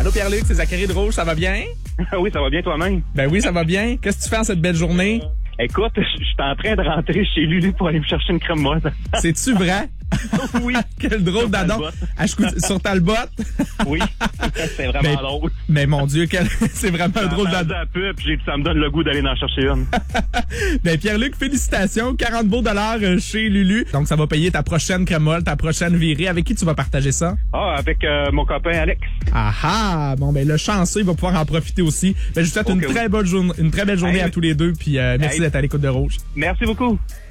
Allô Pierre-Luc, c'est Zachary de Rouge, ça va bien? Oui, ça va bien toi-même? Ben oui, ça va bien. Qu'est-ce que tu fais en cette belle journée? Écoute, je suis en train de rentrer chez Lulu pour aller me chercher une crème molle. C'est-tu vrai? Oui. Quel drôle Sur d'adon. Talbot. Sur Talbot? Oui. C'est vraiment drôle. Mais mon Dieu, c'est vraiment un drôle d'adon. Ça me donne le goût d'aller en chercher une. Ben Pierre-Luc, félicitations. 40 beaux dollars chez Lulu. Donc, ça va payer ta prochaine crème molle, ta prochaine virée. Avec qui tu vas partager ça? Avec mon copain Alex. Ah! Bon, ben le chanceux, il va pouvoir en profiter aussi. Ben, je vous souhaite une très belle journée à tous les deux. Puis merci d'être à l'écoute de Rouge. Merci beaucoup.